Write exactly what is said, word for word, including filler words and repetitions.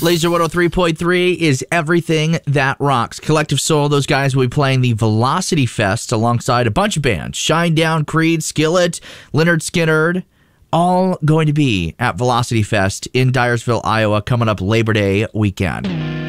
Laser one oh three point three is everything that rocks. Collective Soul, those guys will be playing the Velocity Fest alongside a bunch of bands. Shinedown, Creed, Skillet, Leonard Skinner, all going to be at Velocity Fest in Dyersville, Iowa, coming up Labor Day weekend.